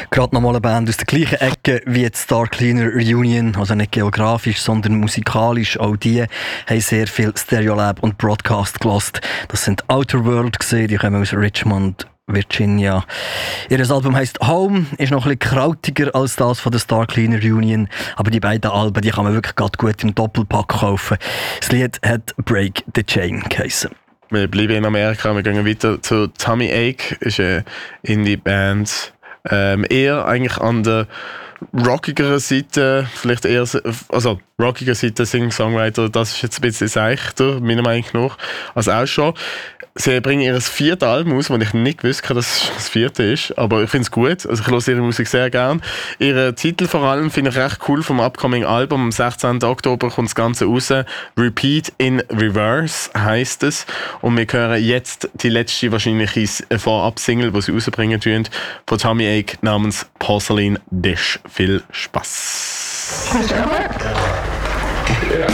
Gerade nochmal eine Band aus der gleichen Ecke wie die Star Cleaner Reunion, also nicht geografisch, sondern musikalisch. Auch die haben sehr viel Stereolab und Broadcast gehört. Das sind Outer World gewesen, die kommen aus Richmond, Virginia. Ihr Album heisst Home, ist noch ein bisschen krautiger als das von der Star Cleaner Reunion, aber die beiden Alben, die kann man wirklich gerade gut im Doppelpack kaufen. Das Lied hat Break the Chain geheissen. Wir bleiben in Amerika, wir gehen weiter zu Tummy Ache, ist eine Indie-Band. Eher eigentlich an der rockigeren Seite, vielleicht eher, also rockiger Seite, Singer-Songwriter, das ist jetzt ein bisschen seichter, meiner Meinung nach, als auch schon. Sie bringen ihr 4. Album aus, das ich nicht wusste, dass es das 4. ist, aber ich finde es gut, also ich höre ihre Musik sehr gern. Ihren Titel vor allem finde ich recht cool vom upcoming Album, am 16. Oktober kommt das Ganze raus, Repeat in Reverse heisst es, und wir hören jetzt die letzte wahrscheinliche Vorab-Single, die sie rausbringen tun, von Tummy Ache namens Porcelain Dish. Viel Spaß!